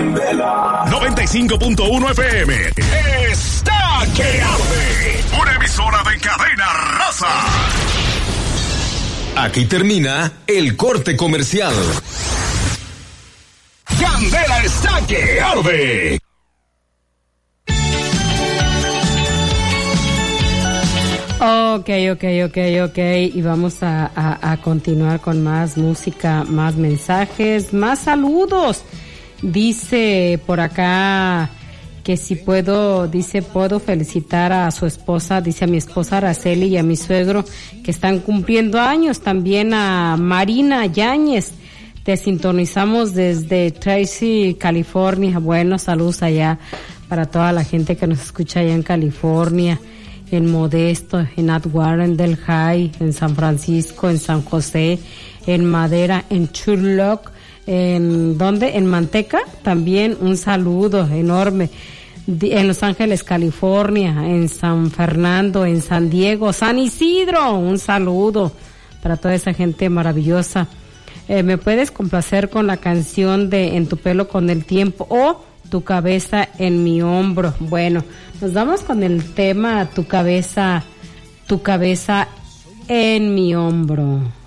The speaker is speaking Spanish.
95.1 FM. Está que arde. Una emisora de Cadena Raza. Aquí termina el corte comercial. Candela está que arde. Ok. Y vamos a continuar con más música, más mensajes, más saludos. Dice por acá que si puedo, dice, puedo felicitar a su esposa, dice a mi esposa Araceli y a mi suegro que están cumpliendo años. También a Marina Yáñez. Te sintonizamos desde Tracy, California. Buenos saludos allá para toda la gente que nos escucha allá en California, en Modesto, en Arundel High, en San Francisco, en San José, en Madera, en Turlock, en ¿dónde? En Manteca. También un saludo enorme. En Los Ángeles, California, en San Fernando, en San Diego, San Isidro. Un saludo para toda esa gente maravillosa. ¿Me puedes complacer con la canción de En tu pelo con el tiempo o Tu cabeza en mi hombro? Bueno, nos vamos con el tema Tu cabeza en mi hombro.